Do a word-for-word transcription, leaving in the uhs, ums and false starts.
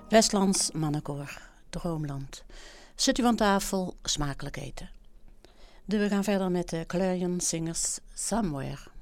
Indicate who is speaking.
Speaker 1: Westlands Mannenkoor, Droomland. Zit u aan tafel, smakelijk eten. Dus we gaan verder met de Clarion Singers Somewhere.